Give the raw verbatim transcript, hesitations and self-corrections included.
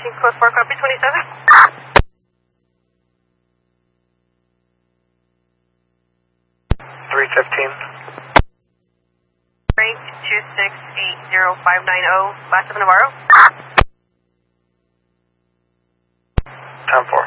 thirteen, close four, copy twenty-seven. three fifteen. Rank two six eight zero five nine zero, last of Navarro. ten four.